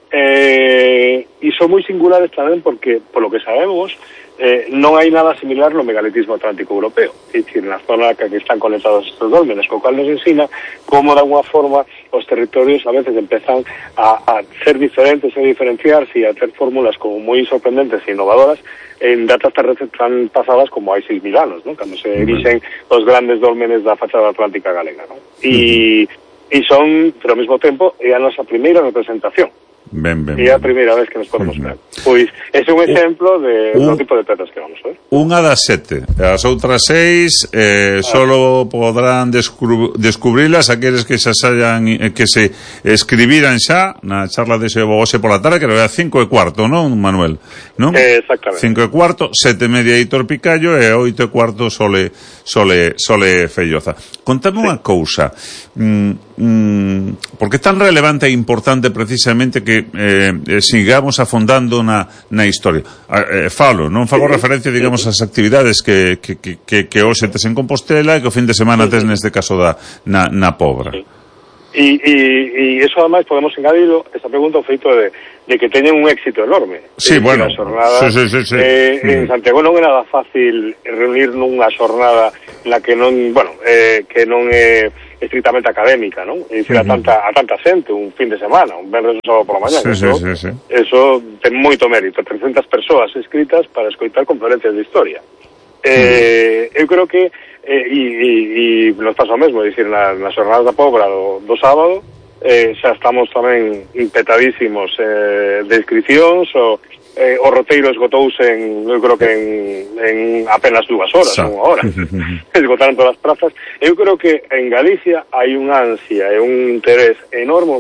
moi singulares tamén porque, polo que sabemos, non hai nada similar no megalitismo atlántico europeo, é dicir, na zona que están conectados estes dólmenes, co cual nos ensina como de alguna forma os territorios a veces empezan a ser diferentes, a diferenciarse e a ter fórmulas como moi sorprendentes e innovadoras en datas tan pasadas como hai 6.000 anos, ¿no? Cando se erixen os grandes dólmenes da fachada atlántica galega, ¿no? E son, pero ao mesmo tempo, é a nosa primeira representación. E é a primeira vez que nos podemos ver. Pois, é un exemplo do tipo de pezas que vamos ver. Unha das 7. As outras 6 solo podrán descubrilas aqueles que xa que se escribiran xa na charla de Xebogose pola tarde, que era 5:15, non, Manuel? Non? Exactamente. 5:15, 7:30 Hitor Picayo e 8:15 Sole Felloza. Contame unha cousa. Porque é tan relevante e importante precisamente que sigamos afondando na historia. Non fago referencia, digamos, ás actividades que hoxe tes en Compostela e que o fin de semana tes neste caso na Pobra. E eso ademais podemos engadilo esta pregunta ao feito de que teñen un éxito enorme. Sí, bueno. En Santiago non é nada fácil reunir nunha xornada na que non, que non é estrictamente académica, non? É dicir, a tanta xente, un fin de semana, un venres só por la mañana. Eso ten moito mérito, 300 persoas escritas para escoitar conferencias de historia. Eu creo que e nos pasa o mesmo, é dicir, nas xornadas da Pobra do sábado, xa estamos tamén petadísimos de inscripcións, o roteiro esgotouse eu creo que en apenas 2 horas, 1 hora. Esgotaron todas as prazas. Eu creo que en Galicia hai unha ansia e un interés enorme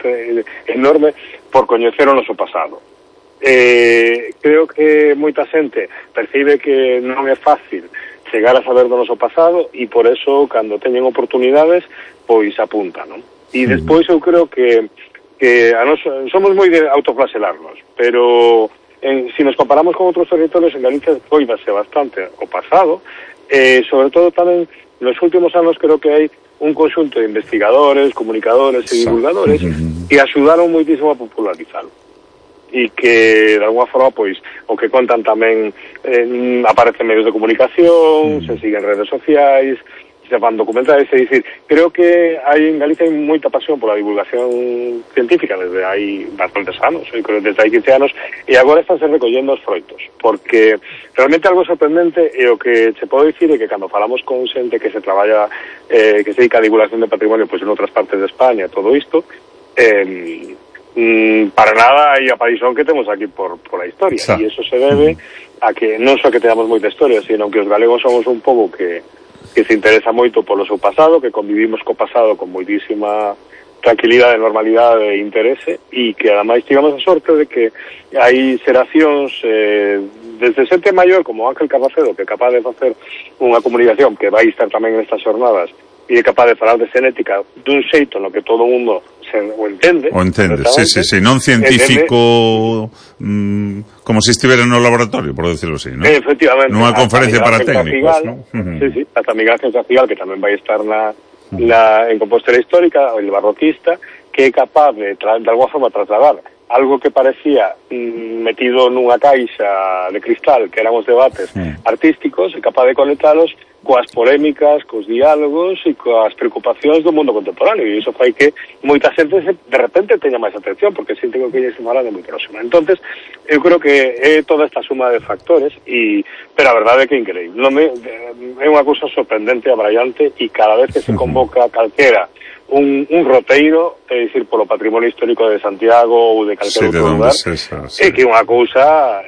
por coñecer o noso pasado. Creo que moita xente percibe que non é fácil chegar a saber do noso pasado e por eso, cando teñen oportunidades, pois apuntan, non? E despois eu creo que a nos somos moi de autoflagelarnos, pero si nos comparamos con outros territorios, en Galicia coídase bastante o pasado, sobre todo tamén nos últimos anos creo que hai un conxunto de investigadores, comunicadores e divulgadores que axudaron moitísimo a popularizarlo e que de alguma forma pois o que contan tamén aparecen medios de comunicación, se siguen redes sociais, se van documentales, é dicir, creo que hai en Galicia moita pasión pola divulgación científica desde hai bastantes anos, creo desde hai 15 anos, e agora están se recollendo os froitos, porque realmente algo sorprendente é o que se pode dicir é que cando falamos con xente que se traballa, que se dedica a divulgación de patrimonio pois en outras partes de España, todo isto, para nada hai a paixón que temos aquí por a historia, e iso se debe a que non só que tenamos moita historia, sino que os galegos somos un pobo que se interesa moito polo seu pasado, que convivimos co pasado con moitísima tranquilidade, normalidade e interese, e que ademais tivemos a sorte de que hai xeracións desde xente maior como Ángel Carracedo, que é capaz de facer unha comunicación que vai estar tamén en estas jornadas e é capaz de falar de xenética dun xeito no que todo o mundo o entende. O entende, sí, non científico como se estivera no laboratorio, por decirlo así, ¿no? Efectivamente. Nunha conferencia para técnicos, ¿no? Sí, hasta Miguel Ángel Zafigal, que tamén vai estar en Compostela Histórica, o el barroquista, que é capaz de alguma forma trasladar algo que parecía metido nunha caixa de cristal, que eran os debates artísticos, e capaz de conectalos coas polémicas, cos diálogos e coas preocupacións do mundo contemporáneo, e iso fai que moita xente de repente teña máis atención, porque sinten que lle se falando moi próxima. Entonces, eu creo que é toda esta suma de factores, pero a verdade é que é increíble. É unha cousa sorprendente, abraiante, e cada vez que se convoca calquera un roteiro, é dicir, polo patrimonio histórico de Santiago ou de calquer outro lugar, é que é unha cousa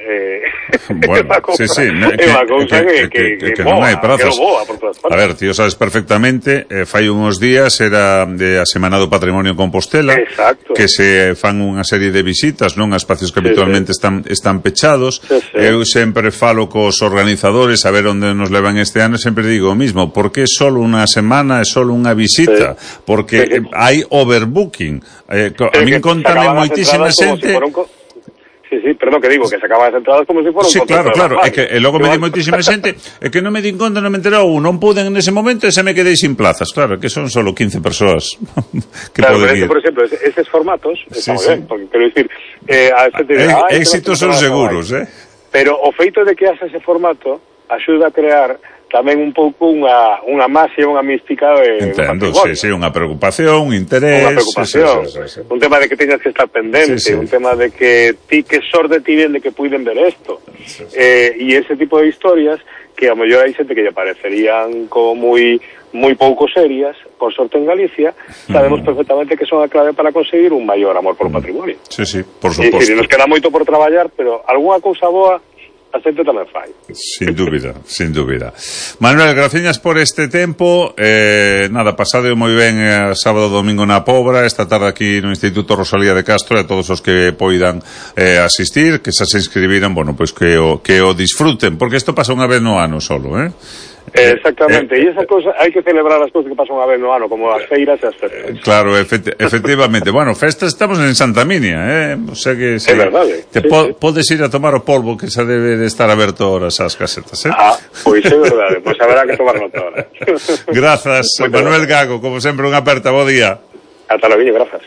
bueno, é unha cousa que non hai prazas. A ver, tío, sabes perfectamente, fai uns días era a Semana do Patrimonio en Compostela, que se fan unha serie de visitas, non, a espacios que habitualmente están pechados. Eu sempre falo cos organizadores a ver onde nos levan este ano, sempre digo o mismo, por que solo unha semana é solo unha visita? Porque hai overbooking. A min contame moitísima xente. Sí, perdón, que digo, que se acaban as entradas como se foron. Sí, claro, é que logo me di moitísima xente, é que non me din conta, non me enterou, non puden nese momento e se me quedei sin plazas. Claro, que son solo 15 persoas que poden ir. Por exemplo, eses formatos, está moi ben, porque quero dicir, éxitos son seguros, pero o feito de que hace ese formato axuda a crear tamén un pouco unha máxia, unha mística entendo, sí, unha preocupación, un interés, unha preocupación, un tema de que teñas que estar pendente, un tema de que ti que sorte tiven de que puiden ver isto, e ese tipo de historias que a mellor hai xente que lle parecerían como moi pouco serias, por sorte en Galicia sabemos perfectamente que son a clave para conseguir un maior amor por o patrimonio. Sí, por suposto. E nos queda moito por traballar, pero algunha cousa boa a xente tamén fai. Sin dúbida. Manuel, graciñas por este tempo. Nada, pasade moi ben sábado e domingo na Pobra, esta tarde aquí no Instituto Rosalía de Castro, e a todos os que poidan asistir, que xa se inscribiran, bueno, pois que o disfruten, porque isto pasa unha vez no ano solo, Exactamente, e esa cosa hai que celebrar as cousas que pasan unha vez no ano, como as feiras e as festas. Claro, efectivamente. Bueno, festas estamos en Santa Minia, o sea que é verdade. Podes ir a tomar o polvo, que xa debe de estar aberto horas as casetas, Pois é verdade, pois haberá que tomar nota ahora. Grazas, Manuel Gago, como sempre, unha aperta, bo día. Ata logo, grazas.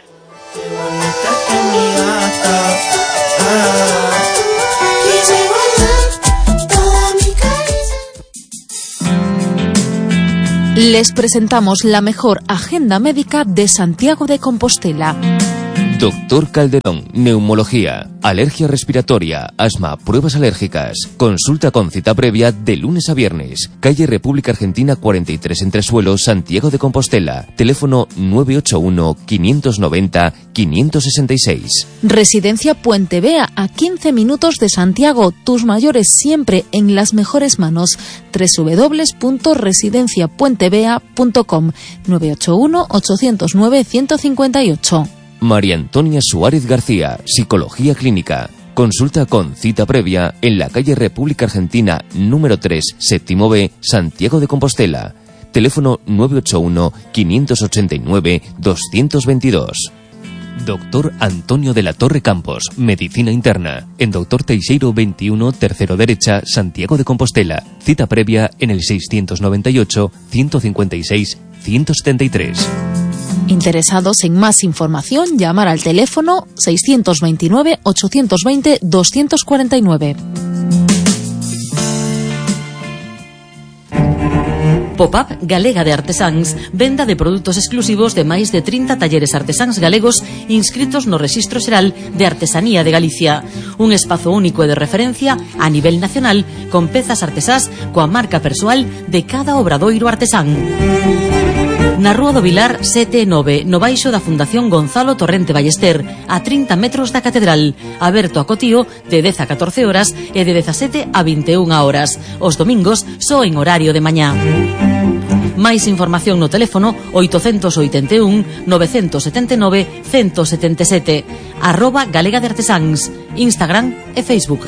Les presentamos la mejor agenda médica de Santiago de Compostela. Doctor Calderón, neumología, alergia respiratoria, asma, pruebas alérgicas. Consulta con cita previa de lunes a viernes. Calle República Argentina 43 Entresuelo, Santiago de Compostela. Teléfono 981-590-566. Residencia Puente Vea, a 15 minutos de Santiago. Tus mayores siempre en las mejores manos. www.residenciapuentevea.com 981-809-158. María Antonia Suárez García, Psicología Clínica. Consulta con cita previa en la calle República Argentina número 3, séptimo B, Santiago de Compostela. Teléfono 981-589-222. Doctor Antonio de la Torre Campos, Medicina Interna. En Doctor Teixeiro 21, tercero derecha, Santiago de Compostela. Cita previa en el 628-156-173. Interesados en más información, llamar al teléfono 629-820-249. Pop-up Galega de Artesáns, venda de produtos exclusivos de máis de 30 talleres artesáns galegos inscritos no Rexistro Xeral de Artesanía de Galicia. Un espazo único e de referencia a nivel nacional con pezas artesás coa marca persoal de cada obradoiro artesán. Na Rúa do Vilar 7-9, no baixo da Fundación Gonzalo Torrente Ballester, a 30 metros da Catedral, aberto a cotío de 10 a 14 horas e de 17 a 21 horas. Os domingos só en horario de mañá. Máis información no teléfono 881 979 177, @Galega de Artesáns, Instagram e Facebook.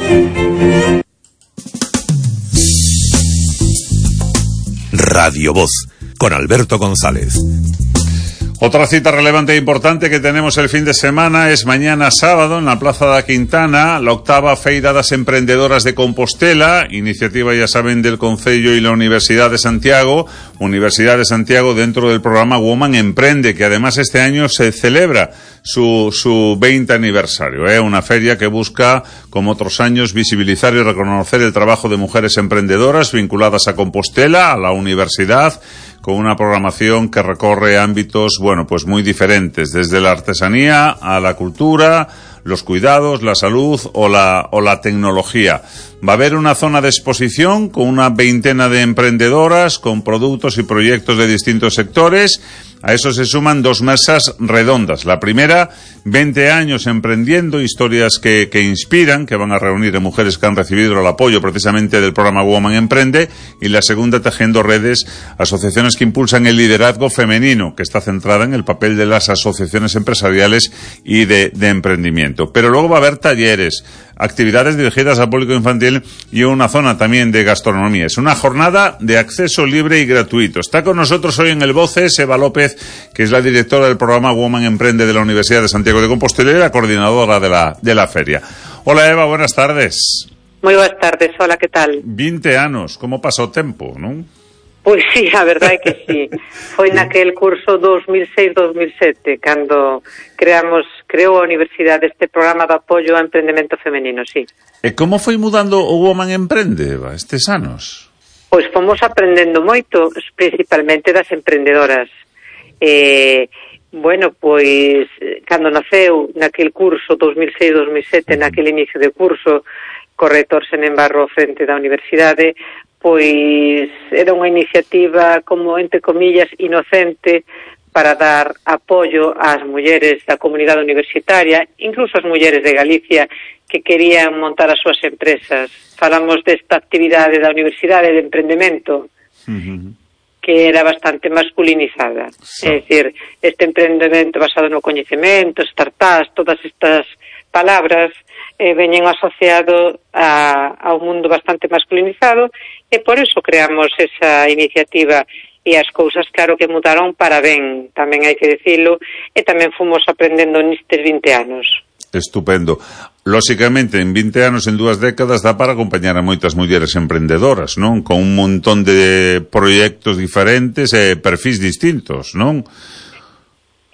Radio Voz, con Alberto González. Otra cita relevante e importante que tenemos el fin de semana es mañana sábado en la Plaza da Quintana, la 8ª Feira das Emprendedoras de Compostela, iniciativa, ya saben, del Concello y la Universidad de Santiago dentro del programa Woman Emprende, que además este año se celebra su 20 aniversario, una feria que busca, como otros años, visibilizar y reconocer el trabajo de mujeres emprendedoras vinculadas a Compostela, a la universidad, con una programación que recorre ámbitos, pues muy diferentes, desde la artesanía a la cultura, los cuidados, la salud o la tecnología. Va a haber una zona de exposición con una 20 de emprendedoras, con productos y proyectos de distintos sectores. A eso se suman 2 mesas redondas. La primera, 20 años emprendiendo, historias que inspiran, que van a reunir a mujeres que han recibido el apoyo precisamente del programa Woman Emprende. Y la segunda, tejiendo redes, asociaciones que impulsan el liderazgo femenino, que está centrada en el papel de las asociaciones empresariales y de emprendimiento. Pero luego va a haber talleres, actividades dirigidas al público infantil y una zona también de gastronomía. Es una jornada de acceso libre y gratuito. Está con nosotros hoy en el Voces Eva López, que es la directora del programa Woman Emprende de la Universidad de Santiago de Compostela y la coordinadora de la feria. Hola Eva, buenas tardes. Moi boas tardes, hola, que tal? 20 anos, como pasou o tempo, non? Pois sí, a verdade é que sí. Foi naquel curso 2006-2007 cando creou a Universidade este programa de apoio ao emprendemento femenino, sí. E como foi mudando o Woman Emprende, Eva, estes anos? Pois fomos aprendendo moito, principalmente das emprendedoras. Pois cando naceu naquel curso 2006-2007, naquele inicio de curso, co rector Senén Barro frente da universidade, pois era unha iniciativa como, entre comillas, inocente para dar apoio ás mulleres da comunidade universitaria, incluso as mulleres de Galicia que querían montar as súas empresas. Falamos desta actividade da universidade de emprendemento, que era bastante masculinizada. É dicir, este emprendemento basado no coñecemento, startups, todas estas palabras veñen asociado a un mundo bastante masculinizado, e por eso creamos esa iniciativa, e as cousas claro que mudaron para ben, tamén hai que dicilo, e tamén fomos aprendendo nestes 20 anos. Estupendo. Lóxicamente, en 20 anos, en 2 décadas, dá para acompañar a moitas mulleres emprendedoras, non? Con un montón de proxectos diferentes e perfis distintos, non?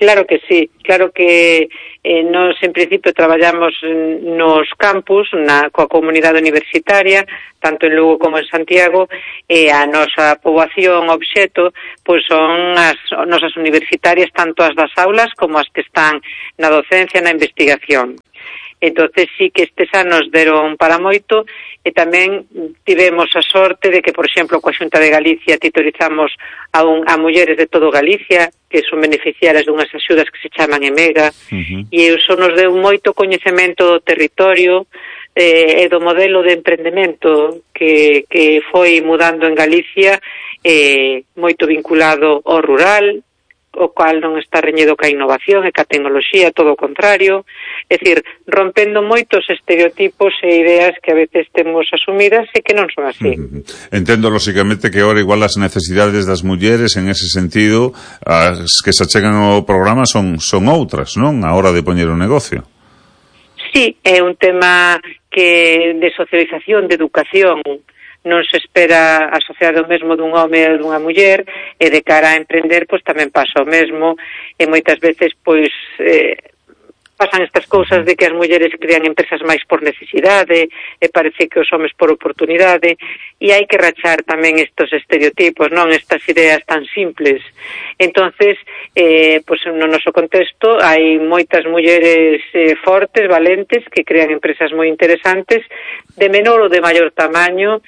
Claro que sí, claro que nós en principio traballamos nos campus, coa comunidade universitaria, tanto en Lugo como en Santiago, e a nosa poboación obxeto pois son as nosas universitarias, tanto as das aulas como as que están na docencia, na investigación. Entonces sí que estes anos deron para moito e tamén tivemos a sorte de que, por exemplo, coa Xunta de Galicia titorizamos a mulleres de todo Galicia que son beneficiarias dunhas axudas que se chaman EMEGA e iso nos deu moito coñecemento do territorio e do modelo de emprendemento que foi mudando en Galicia, moito vinculado ao rural, o cual non está reñido ca innovación e ca tecnoloxía, todo o contrario, é dicir, rompendo moitos estereotipos e ideas que a veces temos asumidas e que non son así. Entendo, lóxicamente, que ahora igual as necesidades das mulleres en ese sentido, as que se achegan ao programa son outras, non? A hora de poñer un negocio. Sí, é un tema que de socialización, de educación. Non se espera a sociedade o mesmo dun home ou dunha muller, e de cara a emprender, pois tamén pasa o mesmo, e moitas veces, pois, pasan estas cousas de que as mulleres crean empresas máis por necesidade, e parece que os homes por oportunidade, e hai que rachar tamén estos estereotipos, non estas ideas tan simples. Entonces, pois no noso contexto hai moitas mulleres fortes, valentes, que crean empresas moi interesantes, de menor ou de maior tamaño.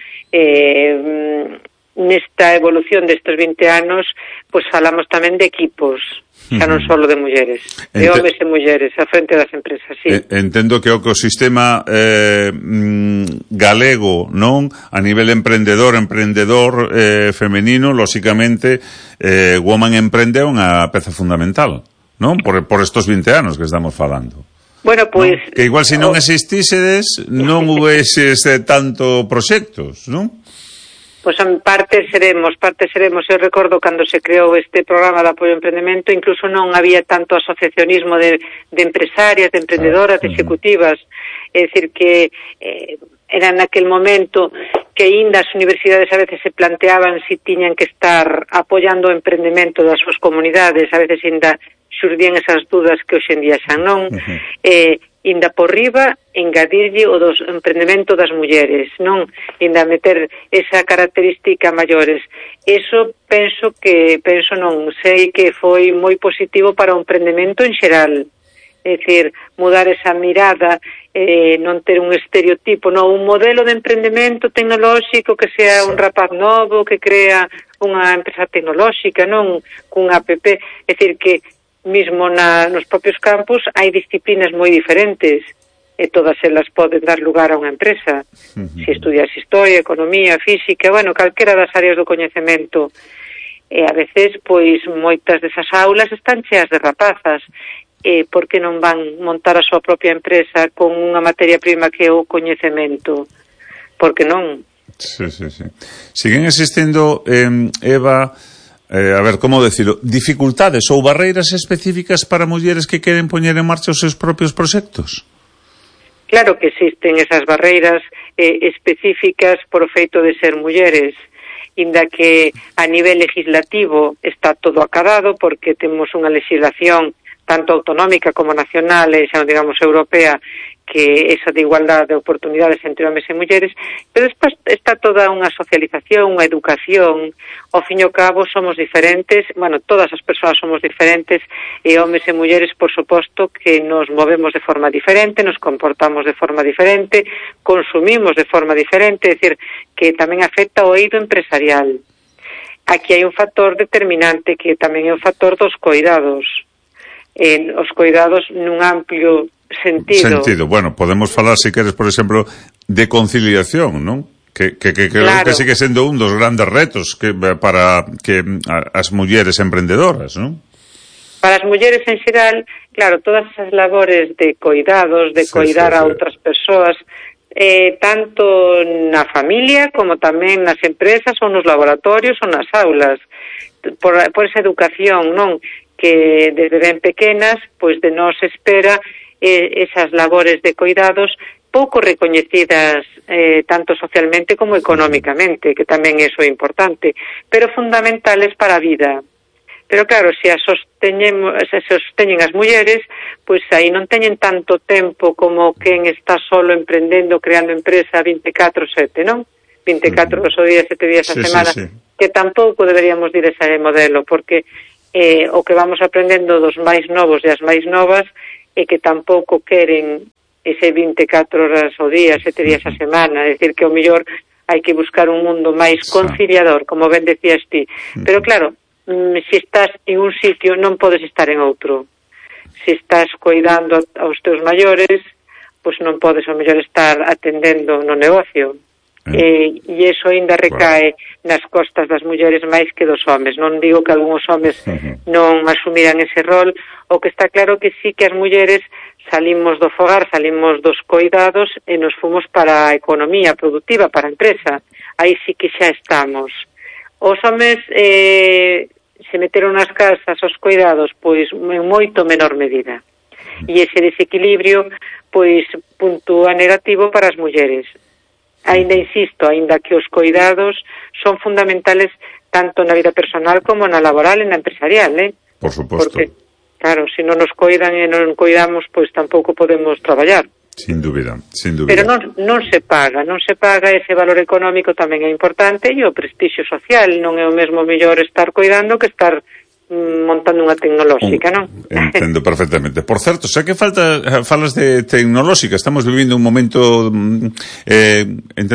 Nesta evolución destes 20 anos, pois falamos tamén de equipos, xa non só de mulleres, de homes e mulleres a frente das empresas, sí. Entendo que o ecosistema galego, non? A nivel emprendedor femenino, lóxicamente, Woman Emprende é unha peza fundamental, non? Por estos 20 anos que estamos falando. Bueno, pois... Que igual se non existísedes, non houveses tanto proxectos, non? Pois en parte seremos. Eu recordo cando se creou este programa de apoio ao emprendemento, incluso non había tanto asociacionismo de empresarias, de emprendedoras, de ejecutivas. É dicir que era naquel momento que aínda as universidades a veces se planteaban si tiñan que estar apoiando o emprendemento das súas comunidades, a veces aínda xurdían esas dudas que hoxe en día xa non. Inda por riba, engadirlle o dos emprendemento das mulleres, non? Inda meter esa característica maiores. Eso penso non sei que foi moi positivo para o emprendemento en xeral. É dicir, mudar esa mirada, non ter un estereotipo, non, un modelo de emprendemento tecnolóxico que sea un rapaz novo que crea unha empresa tecnolóxica, non cunha app. É dicir que mismo nos propios campus hai disciplinas moi diferentes e todas elas poden dar lugar a unha empresa. Se estudias historia, economía, física, bueno, calquera das áreas do coñecemento. E a veces, pois, moitas desas aulas están cheas de rapazas. Por que non van montar a súa propia empresa con unha materia prima que é o coñecemento? Por que non? Sí. Siguen existindo, Eva... a ver, como decirlo, dificultades ou barreiras específicas para mulleres que queren poñer en marcha os seus propios proxectos? Claro que existen esas barreiras específicas por o feito de ser mulleres, inda que a nivel legislativo está todo acadado porque temos unha legislación tanto autonómica como nacional e xa non digamos europea, que esa de igualdade de oportunidades entre homes e mulleres, pero despois está toda unha socialización, unha educación. Ao fin e ao cabo somos diferentes, bueno, todas as persoas somos diferentes, e homes e mulleres, por suposto, que nos movemos de forma diferente, nos comportamos de forma diferente, consumimos de forma diferente, é dicir, que tamén afecta o eido empresarial. Aquí hai un factor determinante que tamén é o factor dos coidados. Os coidados nun amplio sentido. Bueno, podemos falar, se queres, por exemplo, de conciliación, non? Que creo que sigue sendo un dos grandes retos para que as mulleres emprendedoras, non? Para as mulleres en xeral, claro, todas esas labores de coidados, de coidar a outras persoas, tanto na familia como tamén nas empresas ou nos laboratorios ou nas aulas, por esa educación, non? Que desde ben pequenas, pois de nós espera esas labores de coidados pouco recoñecidas tanto socialmente como económicamente, que tamén iso é importante, pero fundamentales para a vida. Pero claro, se sosteñen as mulleres, pois aí non teñen tanto tempo como quen está solo emprendendo, creando empresa 24/7, non? 24 horas ao día, 7 días a semana, que tampouco deberíamos ir ese modelo, porque o que vamos aprendendo dos máis novos e as máis novas é que tampouco queren ese 24 horas ao día, 7 días a semana, é dicir que ao mellor hai que buscar un mundo máis conciliador, como ben decías ti. Pero claro, se estás en un sitio non podes estar en outro. Se estás cuidando aos teus maiores, pois non podes ao mellor estar atendendo no negocio. E iso ainda recae nas costas das mulleres máis que dos homes. Non digo que algúns homes non asumiran ese rol, o que está claro que sí que as mulleres salimos do fogar, salimos dos coidados e nos fomos para a economía productiva, para a empresa. Aí sí que xa estamos. Os homes se meteron nas casas aos cuidados pois en moito menor medida. E ese desequilibrio pois puntúa negativo para as mulleres. Ainda insisto, ainda que os cuidados son fundamentales tanto na vida personal como na laboral e na empresarial, Por suposto. Porque, claro, se non nos coidan e non cuidamos, pois tampouco podemos traballar. Sin dúbida, sin dúbida. Pero non se paga, ese valor económico tamén é importante, e o prestixio social non é o mesmo mellor estar cuidando que estar montando unha tecnolóxica, non? Entendo perfectamente. Por certo, xa que falas de tecnolóxica, estamos vivindo un momento